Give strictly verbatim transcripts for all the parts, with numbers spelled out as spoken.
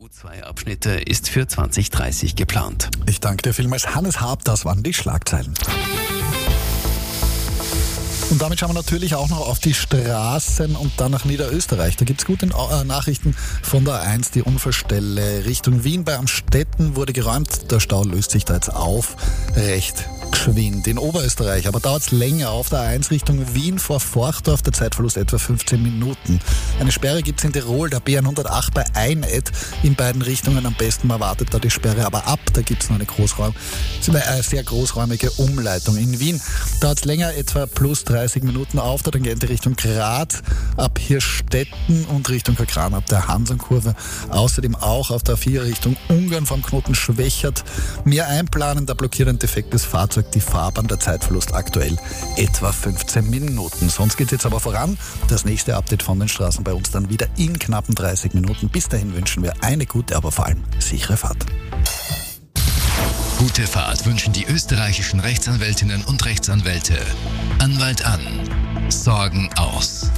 U zwei Abschnitte ist für zwanzig dreißig geplant. Ich danke dir vielmals, Hannes Haab, das waren die Schlagzeilen. Und damit schauen wir natürlich auch noch auf die Straßen und dann nach Niederösterreich. Da gibt es gute Nachrichten von der A eins. Die Unfallstelle Richtung Wien bei Amstetten wurde geräumt. Der Stau löst sich da jetzt auf, recht geschwind. In Oberösterreich aber dauert es länger auf der A eins Richtung Wien vor Forchdorf. Der Zeitverlust etwa fünfzehn Minuten. Eine Sperre gibt es in Tirol, der B hundertacht bei Einet in beiden Richtungen. Am besten man wartet da die Sperre aber ab. Da gibt es noch eine, Großraum, eine sehr großräumige Umleitung. In Wien dauert es länger, etwa plus dreißig Minuten auf der Tangente Richtung Graz, ab Hirstetten und Richtung Kakran ab der Hansenkurve. Außerdem auch auf der A vier Richtung Ungarn vom Knoten Schwächert. Mehr einplanen, da blockiert ein defektes Fahrzeug die Fahrbahn. Der Zeitverlust aktuell etwa fünfzehn Minuten. Sonst geht es jetzt aber voran. Das nächste Update von den Straßen bei uns dann wieder in knappen dreißig Minuten. Bis dahin wünschen wir eine gute, aber vor allem sichere Fahrt. Gute Fahrt wünschen die österreichischen Rechtsanwältinnen und Rechtsanwälte. Anwalt an. Sorgen aus.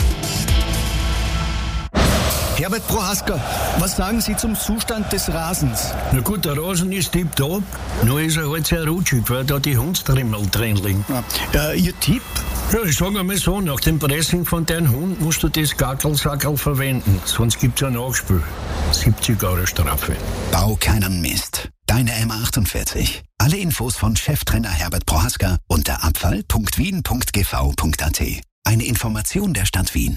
Herbert Prohaska, was sagen Sie zum Zustand des Rasens? Na gut, der Rasen ist tipptopp, nur ist er halt sehr rutschig, weil da die Hundstrimmel drin liegen. Ja. Äh, Ihr Tipp? Ja, ich sage einmal so, nach dem Pressing von deinem Hund musst du das Gackelsackerl verwenden, sonst gibt's ein Nachspiel. siebzig Euro Strafe. Bau keinen Mist. Deine M achtundvierzig. Alle Infos von Cheftrainer Herbert Prohaska unter abfall punkt wien punkt g v punkt a t. Eine Information der Stadt Wien.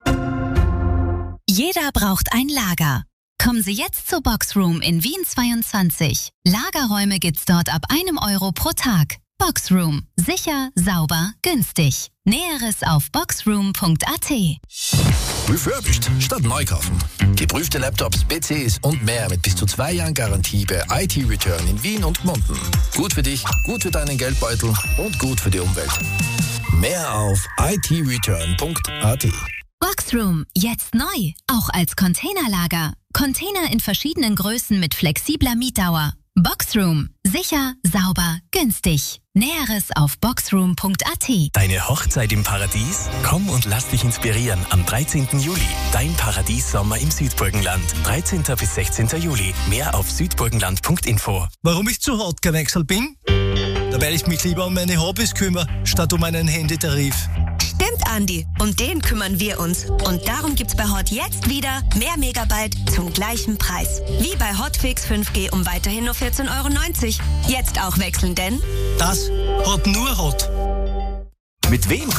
Jeder braucht ein Lager. Kommen Sie jetzt zur Boxroom in Wien zweiundzwanzig. Lagerräume gibt's dort ab einem Euro pro Tag. Boxroom. Sicher, sauber, günstig. Näheres auf boxroom punkt a t. Refurbished statt neu kaufen. Geprüfte Laptops, P Cs und mehr mit bis zu zwei Jahren Garantie bei I T Return in Wien und Gmunden. Gut für dich, gut für deinen Geldbeutel und gut für die Umwelt. Mehr auf i t return punkt a t. Boxroom, jetzt neu, auch als Containerlager. Container in verschiedenen Größen mit flexibler Mietdauer. Boxroom, sicher, sauber, günstig. Näheres auf boxroom punkt a t. Deine Hochzeit im Paradies? Komm und lass dich inspirieren am dreizehnten Juli. Dein Paradies-Sommer im Südburgenland. dreizehnten bis sechzehnten Juli. Mehr auf südburgenland punkt info. Warum ich zu hart gewechselt bin? Da weil ich mich lieber um meine Hobbys kümmere, statt um einen Handytarif. Stimmt, Andi. Um den kümmern wir uns. Und darum gibt's bei Hot jetzt wieder mehr Megabyte zum gleichen Preis. Wie bei Hotfix fünf G um weiterhin nur vierzehn Euro neunzig. Jetzt auch wechseln, denn das hat nur Hot. Mit wem